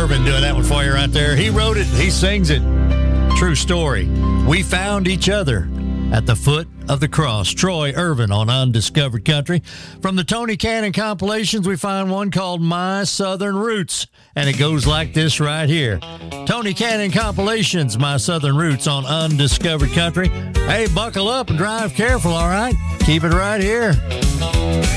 Irvin doing that one for you right there. He wrote it. He sings it. True story. We found each other at the foot of the cross. Troy Irvin on Undiscovered Country. From the Tony Cannon compilations, we find one called My Southern Roots, and it goes like this right here. Tony Cannon compilations, My Southern Roots on Undiscovered Country. Hey, buckle up and drive careful, all right? Keep it right here.